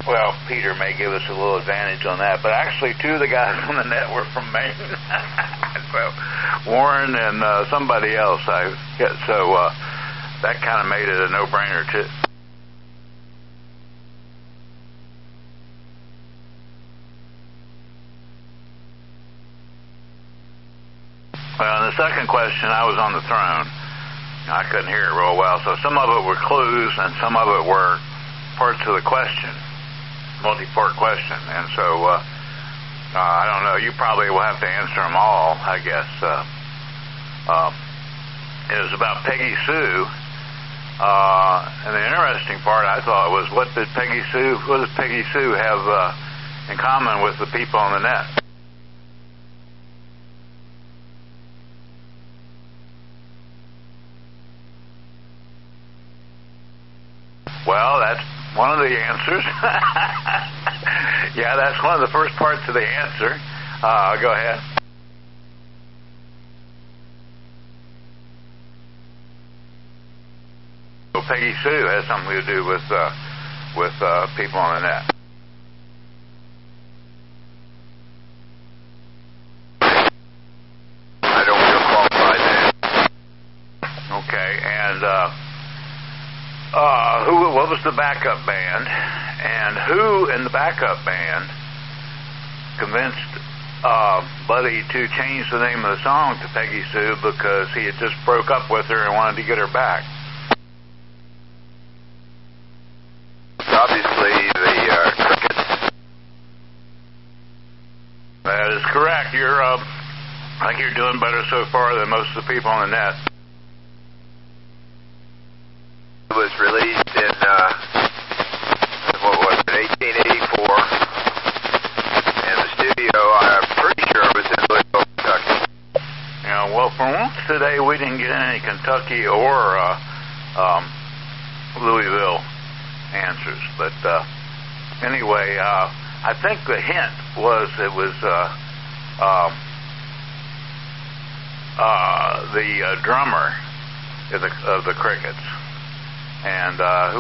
Well, Peter may give us a little advantage on that, but actually two of the guys on the net were from Maine. So Warren and somebody else. That kind of made it a no-brainer too. Well, in the second question, I was on the throne. I couldn't hear it real well, so some of it were clues and some of it were parts of the question, multi-part question. And so, I don't know, you probably will have to answer them all, I guess. It was about Peggy Sue. And the interesting part, I thought, was what does Peggy Sue have in common with the people on the net? Well, that's one of the answers. Yeah, that's one of the first parts of the answer. Go ahead. So Peggy Sue has something to do with people on the net. I don't feel qualified then. Okay, and what was the backup band, and who in the backup band convinced Buddy to change the name of the song to Peggy Sue because he had just broke up with her and wanted to get her back? Obviously, the Crickets. That is correct. I think you're doing better so far than most of the people on the net. It was released in, 1884. And the studio, I'm pretty sure it was in Louisville, Kentucky. Yeah, well, for once today, we didn't get any Kentucky or Louisville answers. But anyway, I think the hint was it was the drummer of the Crickets. And who